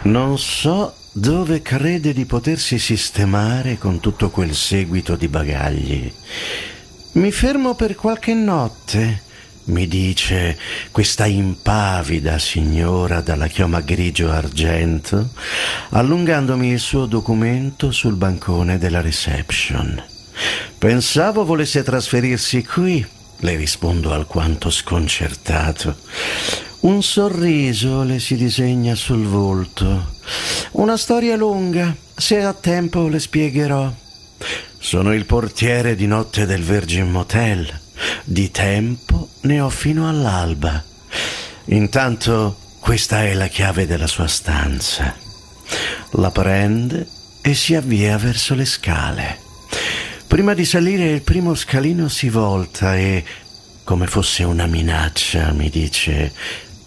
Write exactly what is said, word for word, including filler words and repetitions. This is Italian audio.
Non so dove crede di potersi sistemare con tutto quel seguito di bagagli. Mi fermo per qualche notte, mi dice questa impavida signora dalla chioma grigio-argento, allungandomi il suo documento sul bancone della reception. Pensavo volesse trasferirsi qui, le rispondo alquanto sconcertato. Un sorriso le si disegna sul volto. Una storia lunga, se ha tempo le spiegherò. Sono il portiere di notte del Virgin Motel. Di tempo ne ho fino all'alba. Intanto questa è la chiave della sua stanza. La prende e si avvia verso le scale. Prima di salire il primo scalino si volta e, come fosse una minaccia, mi dice: